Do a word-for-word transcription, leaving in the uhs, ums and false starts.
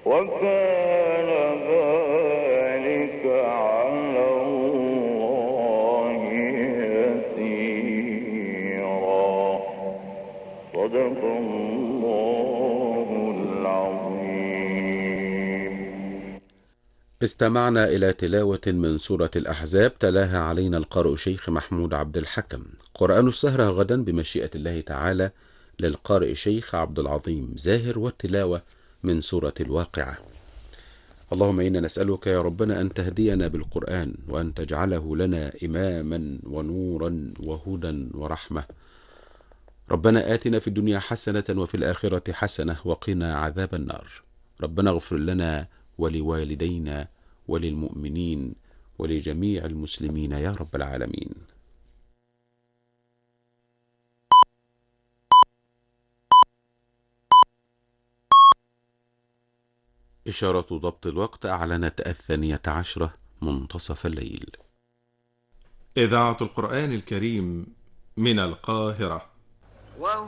وكان ذلك على الله يسيرا. صدق الله العظيم. استمعنا إلى تلاوة من سورة الأحزاب تلاها علينا القارئ شيخ محمود عبد الحكم. قرآن السهرة غدا بمشيئة الله تعالى للقارئ شيخ عبد العظيم زاهر، والتلاوة من سورة الواقعة. اللهم إنا نسألك يا ربنا أن تهدينا بالقرآن، وأن تجعله لنا إماما ونورا وهدى ورحمة. ربنا آتنا في الدنيا حسنة وفي الآخرة حسنة وقنا عذاب النار. ربنا اغفر لنا ولوالدينا وللمؤمنين ولجميع المسلمين يا رب العالمين. إشارة ضبط الوقت أعلنت الثانية عشرة منتصف الليل. إذاعة القرآن الكريم من القاهرة.